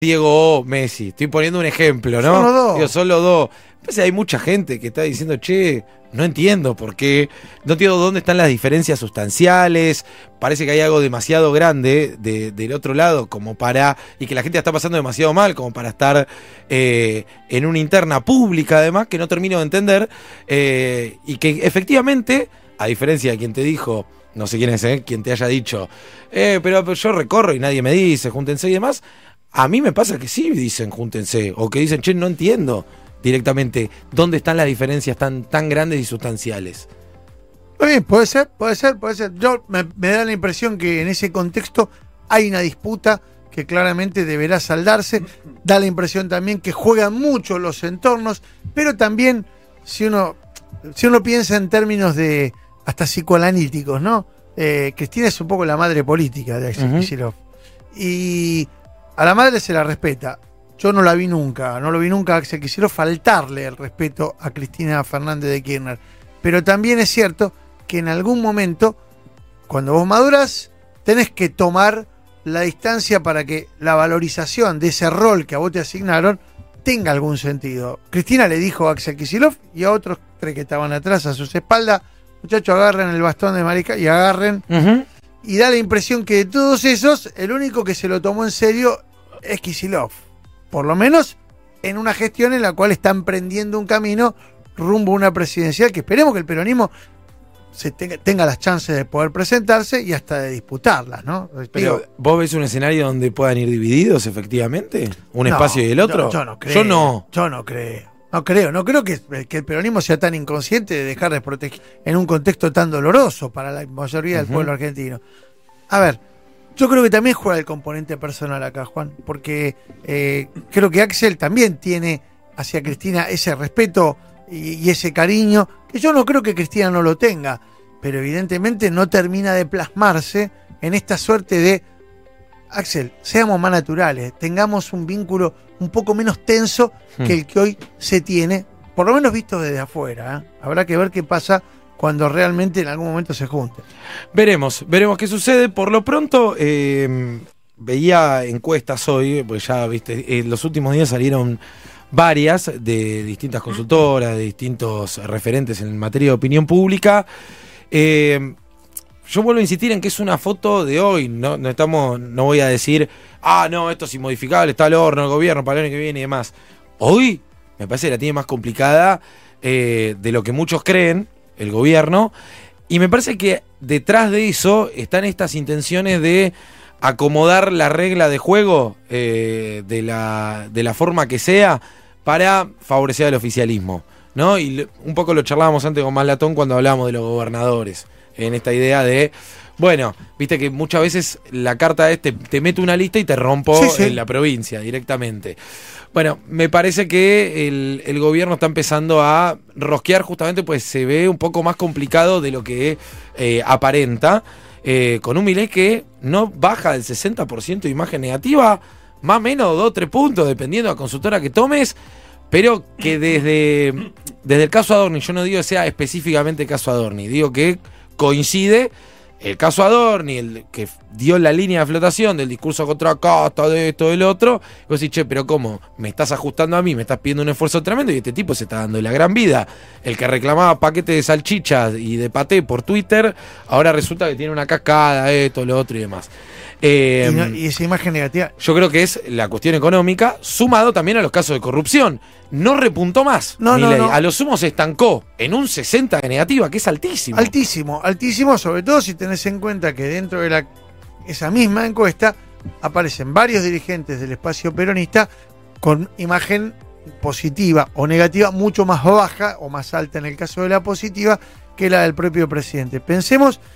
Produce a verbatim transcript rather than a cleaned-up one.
Diego o Messi. Estoy poniendo un ejemplo, ¿no? Son los dos. Digo, son los dos. Pues hay mucha gente que está diciendo, che, no entiendo por qué, no entiendo dónde están las diferencias sustanciales, parece que hay algo demasiado grande de, del otro lado como para, y que la gente la está pasando demasiado mal como para estar eh, en una interna pública además, que no termino de entender, eh, y que efectivamente, a diferencia de quien te dijo, no sé quién es, ¿eh? Quien te haya dicho, eh, pero, pero yo recorro y nadie me dice, júntense y demás, a mí me pasa que sí dicen júntense, o que dicen, che, no entiendo directamente dónde están las diferencias tan, tan grandes y sustanciales. Bien, puede ser, puede ser, puede ser. Yo me, me da la impresión que en ese contexto hay una disputa que claramente deberá saldarse. Da la impresión también que juegan mucho los entornos, pero también si uno, si uno piensa en términos de hasta psicoanalíticos, ¿no? Eh, Cristina es un poco la madre política de Axel Kicillof. Uh-huh. Y a la madre se la respeta. Yo no la vi nunca, no lo vi nunca a Axel Kicillof faltarle el respeto a Cristina Fernández de Kirchner. Pero también es cierto que en algún momento, cuando vos madurás, tenés que tomar la distancia para que la valorización de ese rol que a vos te asignaron tenga algún sentido. Cristina le dijo a Axel Kicillof y a otros tres que estaban atrás a sus espaldas, muchachos, agarren el bastón de marica y agarren. Uh-huh. Y da la impresión que de todos esos, el único que se lo tomó en serio es Kicillof. Por lo menos en una gestión en la cual está emprendiendo un camino rumbo a una presidencial que esperemos que el peronismo se tenga, tenga las chances de poder presentarse y hasta de disputarlas, ¿no? Pero, Digo, ¿vos ves un escenario donde puedan ir divididos efectivamente? ¿Un no, espacio y el otro? Yo, yo no creo. Yo no. Yo no creo. No creo. No creo que, que el peronismo sea tan inconsciente de dejar de proteger en un contexto tan doloroso para la mayoría del uh-huh. pueblo argentino. A ver, yo creo que también juega el componente personal acá, Juan, porque eh, creo que Axel también tiene hacia Cristina ese respeto y, y ese cariño, que yo no creo que Cristina no lo tenga, pero evidentemente no termina de plasmarse en esta suerte de, Axel, seamos más naturales, tengamos un vínculo un poco menos tenso hmm. que el que hoy se tiene, por lo menos visto desde afuera, ¿eh? Habrá que ver qué pasa cuando realmente en algún momento se junten. Veremos, veremos qué sucede. Por lo pronto, eh, veía encuestas hoy, pues ya viste, en los últimos días salieron varias de distintas consultoras, de distintos referentes en materia de opinión pública. Eh, yo vuelvo a insistir en que es una foto de hoy, no, no estamos, no voy a decir, ah, no, esto es inmodificable, está al horno, el gobierno para el año que viene y demás. Hoy me parece que la tiene más complicada eh, de lo que muchos creen, el gobierno, y me parece que detrás de eso están estas intenciones de acomodar la regla de juego eh, de, la, de la forma que sea para favorecer al oficialismo, ¿no? Y un poco lo charlábamos antes con Malatón cuando hablábamos de los gobernadores, en esta idea de, bueno, viste que muchas veces la carta es te, te meto una lista y te rompo sí, sí. en la provincia directamente. Bueno, me parece que el, el gobierno está empezando a rosquear justamente, pues se ve un poco más complicado de lo que eh, aparenta, eh, con un Milei que no baja del sesenta por ciento de imagen negativa, más o menos dos o tres puntos, dependiendo de la consultora que tomes, pero que desde, desde el caso Adorni, yo no digo que sea específicamente el caso Adorni, digo que coincide el caso Adorni, el que dio la línea de flotación del discurso contra Costa, de esto, del otro, y vos decís, che, pero ¿cómo? Me estás ajustando a mí, me estás pidiendo un esfuerzo tremendo, y este tipo se está dando la gran vida. El que reclamaba paquete de salchichas y de paté por Twitter, ahora resulta que tiene una cascada, esto, lo otro y demás. Eh, y, no, y esa imagen negativa. Yo creo que es la cuestión económica, sumado también a los casos de corrupción. No repuntó más, no, no, no. A lo sumo se estancó en un sesenta de negativa, que es altísimo. Altísimo, altísimo, sobre todo si tenés en cuenta que dentro de la, esa misma encuesta aparecen varios dirigentes del espacio peronista con imagen positiva o negativa mucho más baja o más alta en el caso de la positiva que la del propio presidente. Pensemos